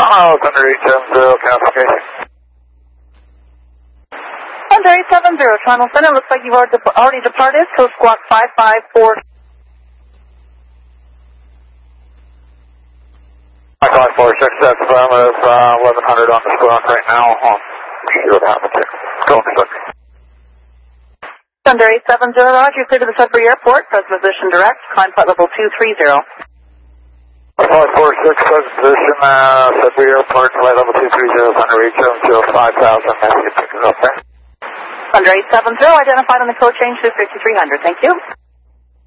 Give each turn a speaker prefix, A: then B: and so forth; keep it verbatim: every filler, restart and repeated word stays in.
A: Oh, Thunder eight seven zero, classification.
B: Thunder eight seven zero, Toronto Center, looks like you've already, dep already departed, so squawk five five four.
A: five five four six, that's affirmative, uh, eleven hundred on the squawk right now. Um, see what happens here. Go on, sir.
B: Thunder eight seven zero, Roger, clear to the Sudbury Airport, present position direct, climb flight level two three zero.
A: five four six, present position, uh, Sudbury Airport, flight level two three zero, Thunder eight seven zero, five thousand, that's you pick it up there.
B: Thunder eight seven zero, identified on the code change to fifty-three hundred, thank you.